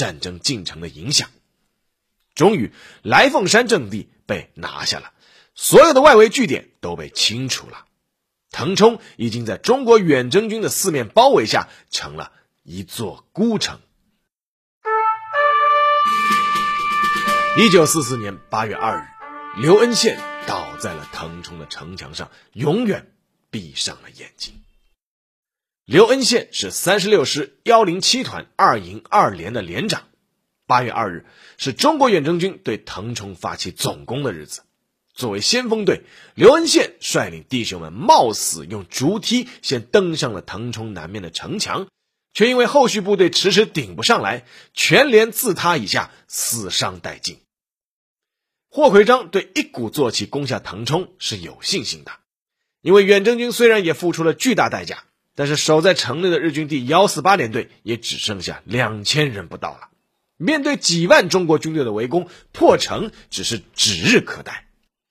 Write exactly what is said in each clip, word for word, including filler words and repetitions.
战争进程的影响。终于，来凤山阵地被拿下了，所有的外围据点都被清除了。腾冲已经在中国远征军的四面包围下成了一座孤城。一九四四年八月二日，刘恩宪倒在了腾冲的城墙上，永远闭上了眼睛。刘恩宪是三十六师一零七团二营二连的连长。八月二日是中国远征军对腾冲发起总攻的日子。作为先锋队，刘恩宪率领弟兄们冒死用竹梯先登上了腾冲南面的城墙，却因为后续部队迟迟顶不上来，全连自他以下，死伤殆尽。霍奎章对一鼓作气攻下腾冲是有信心的，因为远征军虽然也付出了巨大代价，但是守在城内的日军第一四八联队也只剩下两千人不到了。面对几万中国军队的围攻，破城只是指日可待。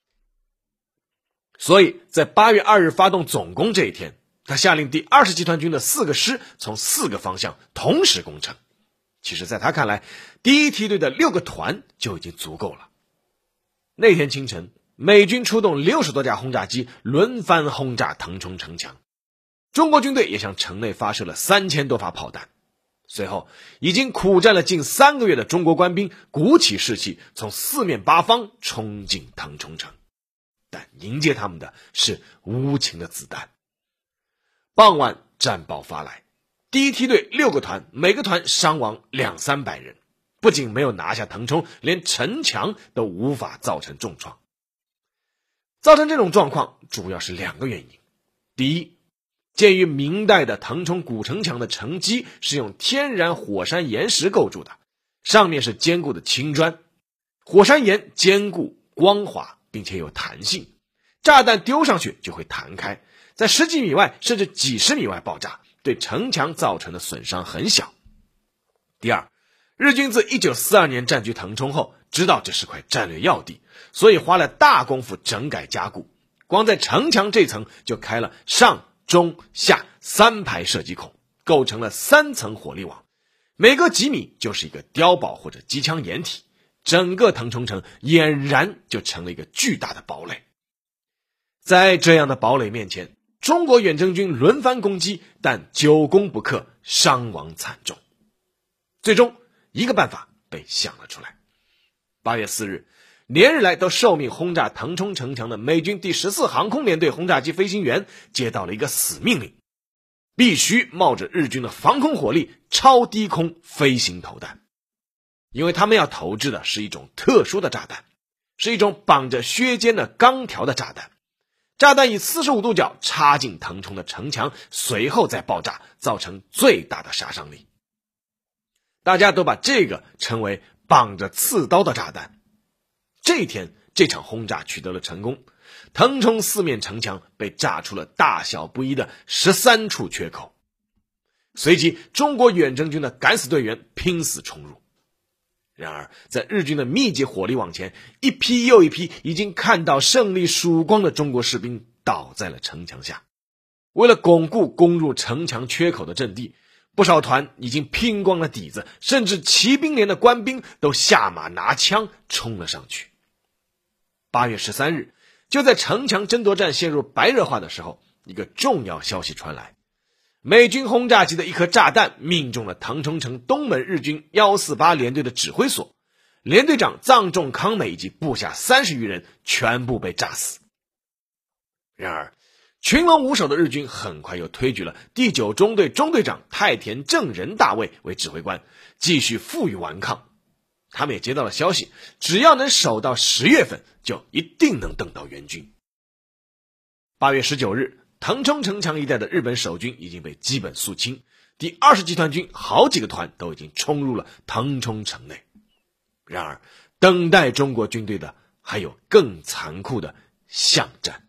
所以在八月二日发动总攻这一天，他下令第二十集团军的四个师从四个方向同时攻城。其实在他看来，第一梯队的六个团就已经足够了。那天清晨，美军出动六十多架轰炸机轮番轰炸腾冲城墙，中国军队也向城内发射了三千多发炮弹。随后，已经苦战了近三个月的中国官兵鼓起士气，从四面八方冲进腾冲城，但迎接他们的是无情的子弹。傍晚，战报发来，第一梯队六个团，每个团伤亡两三百人，不仅没有拿下腾冲，连城墙都无法造成重创。造成这种状况主要是两个原因。第一，鉴于明代的腾冲古城墙的城基是用天然火山岩石构筑的，上面是坚固的青砖，火山岩坚固光滑并且有弹性，炸弹丢上去就会弹开，在十几米外甚至几十米外爆炸，对城墙造成的损伤很小。第二，日军自一九四二年占据腾冲后，知道这是块战略要地，所以花了大功夫整改加固，光在城墙这层就开了上中下三排射击孔，构成了三层火力网，每隔几米就是一个碉堡或者机枪掩体，整个腾冲城俨然就成了一个巨大的堡垒。在这样的堡垒面前，中国远征军轮番攻击，但久攻不克，伤亡惨重。最终一个办法被想了出来。八月四日，连日来都受命轰炸腾冲城墙的美军第十四航空联队轰炸机飞行员接到了一个死命令，必须冒着日军的防空火力超低空飞行投弹。因为他们要投掷的是一种特殊的炸弹，是一种绑着削尖的钢条的炸弹。炸弹以四十五度角插进腾冲的城墙，随后再爆炸，造成最大的杀伤力。大家都把这个称为绑着刺刀的炸弹。这一天，这场轰炸取得了成功，腾冲四面城墙被炸出了大小不一的十三处缺口。随即，中国远征军的敢死队员拼死冲入。然而，在日军的密集火力网前，一批又一批已经看到胜利曙光的中国士兵倒在了城墙下。为了巩固攻入城墙缺口的阵地，不少团已经拼光了底子，甚至骑兵连的官兵都下马拿枪冲了上去。八月十三日，就在城墙争夺战陷入白热化的时候，一个重要消息传来，美军轰炸机的一颗炸弹命中了腾冲城东门日军一四八联队的指挥所，连队长藏仲康美以及部下三十余人全部被炸死。然而群龙无首的日军很快又推举了第九中队中队长太田正仁大尉为指挥官，继续负隅顽抗。他们也接到了消息，只要能守到十月份，就一定能等到援军。八月十九日，腾冲城墙一带的日本守军已经被基本肃清，第二十集团军好几个团都已经冲入了腾冲城内。然而等待中国军队的还有更残酷的巷战。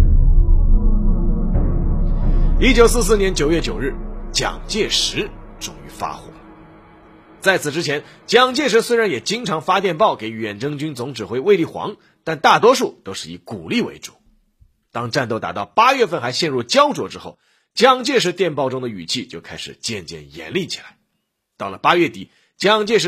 一九四四年九月九日，蒋介石终于发火。在此之前，蒋介石虽然也经常发电报给远征军总指挥卫立煌，但大多数都是以鼓励为主。当战斗打到八月份还陷入焦灼之后，蒋介石电报中的语气就开始渐渐严厉起来。到了八月底，蒋介石